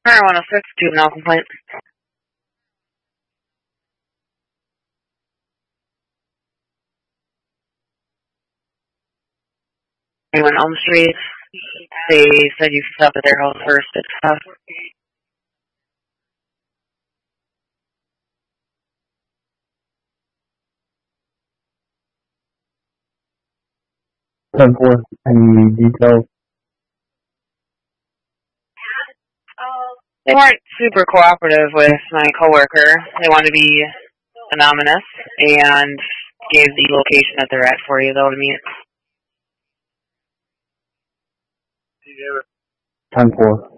Fire 106, juvenile complaint. Anyone on Elm Street? They said you could stop at their house first. It's tough. Any details? They weren't super cooperative with my coworker. They wanted to be anonymous and gave the location that they're at for you, though, to meet. 10-4.